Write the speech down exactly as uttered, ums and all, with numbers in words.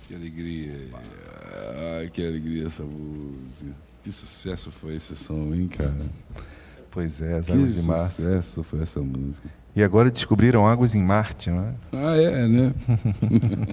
Que alegria. Ai, que alegria essa música. Que sucesso foi esse som, hein, cara? Pois é, As Que Águas de Março. sucesso foi essa música. E agora descobriram águas em Marte, não é? Ah, é, né?